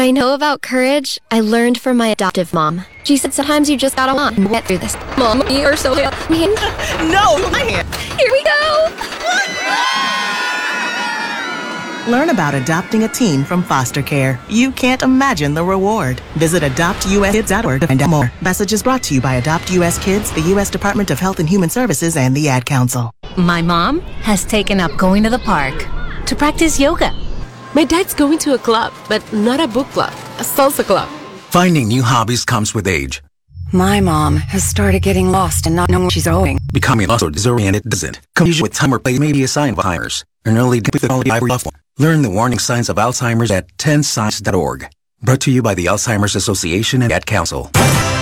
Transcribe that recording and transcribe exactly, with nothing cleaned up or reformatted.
I know about courage, I learned from my adoptive mom. She said sometimes you just gotta want and get through this. Mom, you are so... No, my hand. Here we go! Learn about adopting a teen from foster care. You can't imagine the reward. Visit adopt u s kids dot org to find out more. Message is brought to you by Adopt U S Kids, the U S Department of Health and Human Services, and the Ad Council. My mom has taken up going to the park to practice yoga. My dad's going to a club, but not a book club, a salsa club. Finding new hobbies comes with age. My mom has started getting lost and not knowing where she's going. Becoming lost or disoriented doesn't. Confusion with time or place may be a sign of Alzheimer's. An early with the quality of your loved one. Learn the warning signs of Alzheimer's at ten signs dot org. Brought to you by the Alzheimer's Association and Ad Council.